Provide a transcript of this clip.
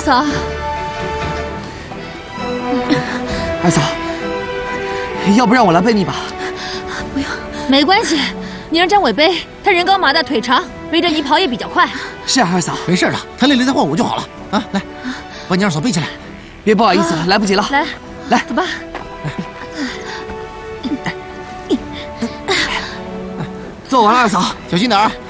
嫂， 二嫂，要不让我来背你吧？ 不用，没关系，你让张伟背，他人高马大腿长，背着你跑也比较快。 是啊，二嫂， 没事的，他累了再换我就好了。啊，来，把你二嫂背起来。 别不好意思了，来不及了。 来，走吧。 做完了，二嫂， 小心点儿。